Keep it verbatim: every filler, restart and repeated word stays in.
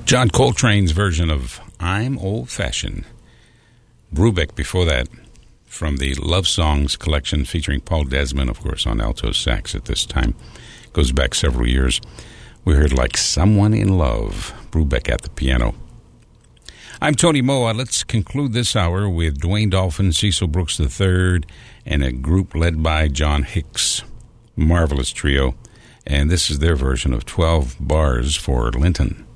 John Coltrane's version of I'm Old-Fashioned. Brubeck before that, from the Love Songs collection featuring Paul Desmond, of course, on alto sax at this time. Goes back several years. We heard Like Someone in Love, Brubeck at the piano. I'm Tony Moa. Let's conclude this hour with Dwayne Dolphin, Cecil Brooks the third, and a group led by John Hicks. Marvelous trio. And this is their version of twelve Bars for Linton.